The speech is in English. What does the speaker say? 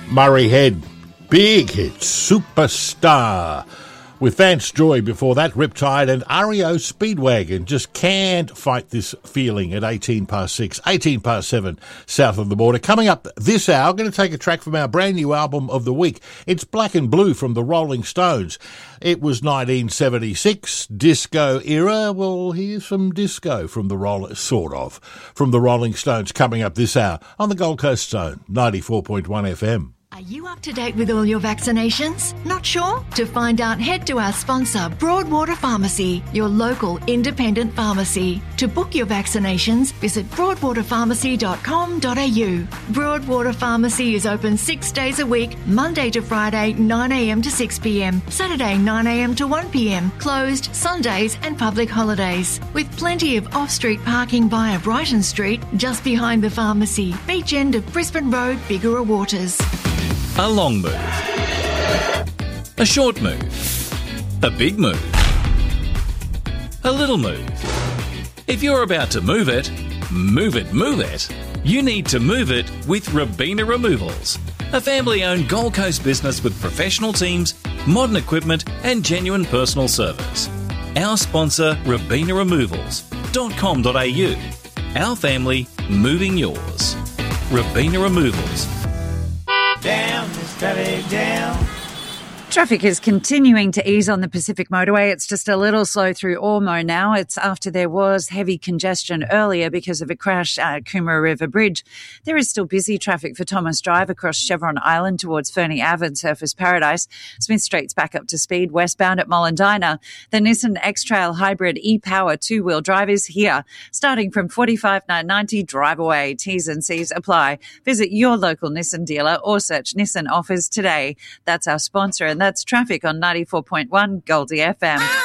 Murray Head, big hit, Superstar. With Vance Joy before that, Riptide and REO Speedwagon. Just can't fight this feeling at 18 past 6, 18 past 7, south of the border. Coming up this hour, I'm going to take a track from our brand new album of the week. It's Black and Blue from the Rolling Stones. It was 1976, disco era. Well, here's some disco from the from the Rolling Stones coming up this hour on the Gold Coast Zone, 94.1 FM. Are you up to date with all your vaccinations? Not sure? To find out, head to our sponsor, Broadwater Pharmacy, your local independent pharmacy. To book your vaccinations, visit broadwaterpharmacy.com.au. Broadwater Pharmacy is open 6 days a week, Monday to Friday, 9am to 6pm, Saturday 9am to 1pm, closed Sundays and public holidays. With plenty of off-street parking via Brighton Street, just behind the pharmacy, beach end of Brisbane Road, Bigara Waters. A long move. A short move. A big move. A little move. If you're about to move it, you need to move it with Robina Removals, a family-owned Gold Coast business with professional teams, modern equipment and genuine personal service. Our sponsor, robinaremovals.com.au. Our family, moving yours. Robina Removals. Down, steady down. Traffic is continuing to ease on the Pacific Motorway. It's just a little slow through Ormo now. It's after there was heavy congestion earlier because of a crash at Coomera River Bridge. There is still busy traffic for Thomas Drive across Chevron Island towards Fernie Ave and Surfers Paradise. Smith Street's back up to speed westbound at Mollendina. The Nissan X-Trail Hybrid e-Power two-wheel drive is here. Starting from $45,990, drive away. T's and C's apply. Visit your local Nissan dealer or search Nissan offers today. That's our sponsor, and that's traffic on 94.1 Goldie FM.